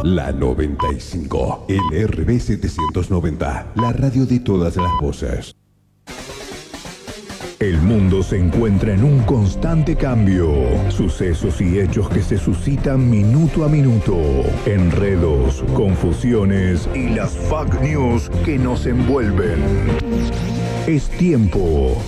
La 95, LRB 790, la radio de todas las voces. El mundo se encuentra en un constante cambio. Sucesos y hechos que se suscitan minuto a minuto. Enredos, confusiones y las fake news que nos envuelven. Es tiempo